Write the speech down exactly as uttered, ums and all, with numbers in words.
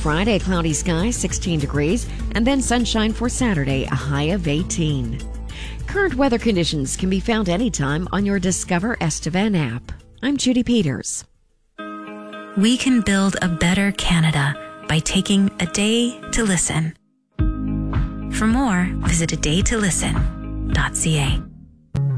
Friday, cloudy skies, sixteen degrees, and then sunshine for Saturday, a high of eighteen. Current weather conditions can be found anytime on your Discover Estevan app. I'm Judy Peters. We can build a better Canada by taking a day to listen. For more, visit a day to listen dot c a.